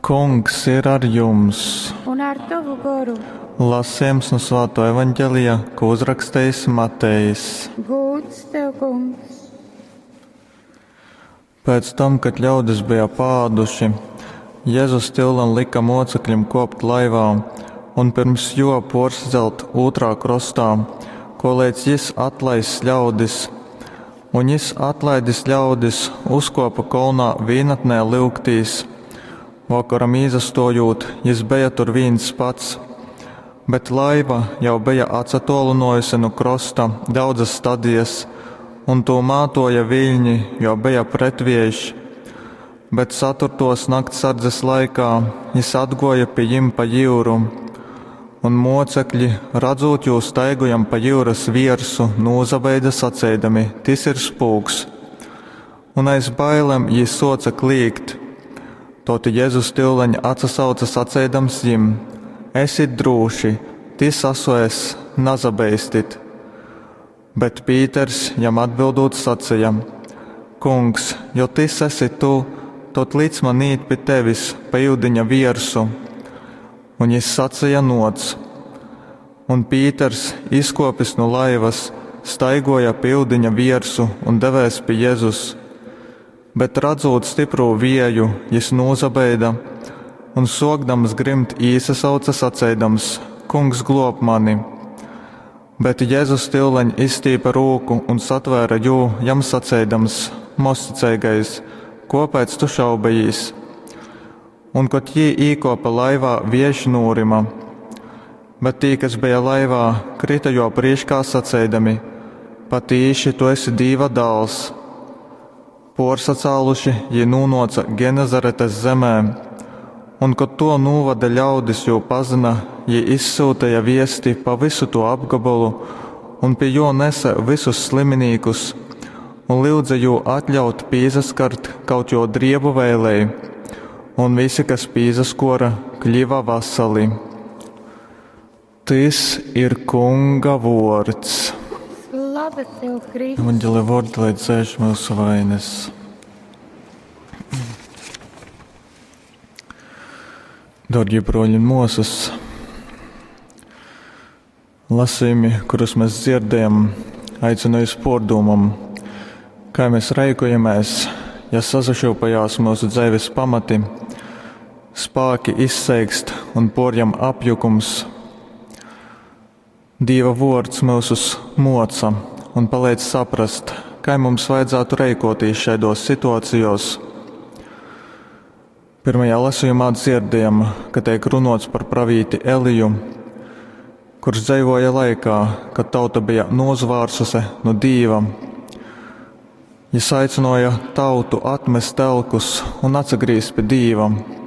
Kungs ir ar jums. Un ar tavu garu. Lasījums no Svētā evaņģēlijā, ko uzrakstījis Matejs. Gods tev, Kungs. Pēc tam, kad ļaudis bija pāduši, Jēzus tillam lika mocekļiem kopt laivā un pirms jo poršzelt otrā krostā, ko līdz jis atlaists ļaudis. Un jis atlaidis ļaudis, uzkopa kolnā vīnatnē liuktīs. Vakaram izastojot, jis bija tur viens pats, bet laiva jau bija atsatolinojusi no krosta daudzas stadijas, un to mātoja viļņi, jo bija pretviež. Bet saturtos naktsardzes laikā jis atgoja pie jim pa jūru, un mocekļi, radzot jūs staigojam pa jūras viersu, nozabeida sacēdami, tis ir spūks. Un aiz bailēm jis soca klīgt. Toti Jēzus tilleņ atsasauca sacēdams jim, esit drūši, tis asoes, nazabeistit. Bet Pīters jam atbildot sacīja, Kungs, jo tis esi tu, tot līdz man īt pie tevis pa jūdiņa viersu. Un jis sacīja noc. Un Pīters, izkopis no laivas, staigoja pie jūdiņa viersu un devēs pie Jēzus. Bet radzot stipru vieju, jis nozabeida un sogdams grimt īsasauca sacēdams, Kungs glob mani. Bet Jēzus tilleņ izstīpa rūku un satvēra jū, jam sacēdams, mosticīgais, kāpēc tu šaubējīs? Un kad jī īkopa laivā, viež nūrima. Bet tī, kas bija laivā, krita jo priekškā sacēdami, patīši tu esi Dīva dāls. Porsacāluši, jī nūnoca Genezaretes zemē, un, kad to nūvada ļaudis jū pazina, jī izsūtīja viesti pa visu to apgabalu, un pie jo nesa visus sliminīkus, un lūdza jū atļaut pīzaskart kaut jo driebu vēlēji, un visi, kas pīzaskora, kļiva vasali. Tis ir Kunga vords. Slavu tev, Kristus. Evaņģēlija vārdi, lai dzēš mūsu vainas. Dārgie broļi un mūsas, lasījumi, kurus mēs dzirdējam, aicina uz pārdomām, kā mēs rīkojamies, ja sasašūpējās mūsu dzīves pamati, spēki izseikst un porjam apjukums. Dieva vārds mūsus moca un palīdz saprast, kā mums vajadzētu rīkoties šādos situācijos. Pirmajā lasījumā dzirdējam, ka tiek runāts par pravīti Eliju, kurš dzīvoja laikā, kad tauta bija nozvārsusi no Dieva. Viņš aicināja tautu atmest telkus un atsagriezt pie Dieva.